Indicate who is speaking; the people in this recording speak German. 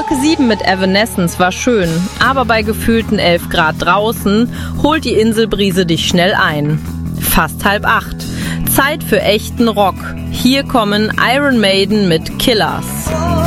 Speaker 1: Wolke 7 mit Evanescence war schön, aber bei gefühlten 11 Grad draußen holt die Inselbrise dich schnell ein. Fast 7:30. Zeit für echten Rock. Hier kommen Iron Maiden mit Killers.